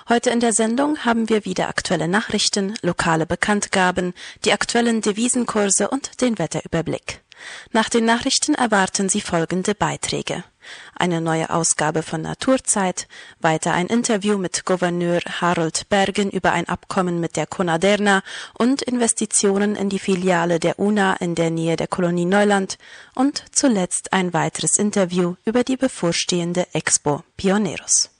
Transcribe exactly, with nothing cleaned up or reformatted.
Heute in der Sendung haben wir wieder aktuelle Nachrichten, lokale Bekanntgaben, die aktuellen Devisenkurse und den Wetterüberblick. Nach den Nachrichten erwarten Sie folgende Beiträge: Eine neue Ausgabe von Naturzeit, weiter ein Interview mit Gouverneur Harold Bergen über ein Abkommen mit der Conaderna und Investitionen in die Filiale der U N A in der Nähe der Kolonie Neuland und zuletzt ein weiteres Interview über die bevorstehende Expo Pioneros.